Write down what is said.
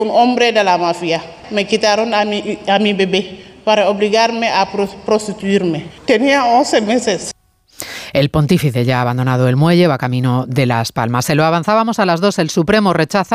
Un hombre de la mafia. Me quitaron a mi bebé para obligarme a prostituirme. Tenía 11 meses. El pontífice ya ha abandonado el muelle, va camino de Las Palmas. Se lo avanzábamos a las 2, el Supremo rechaza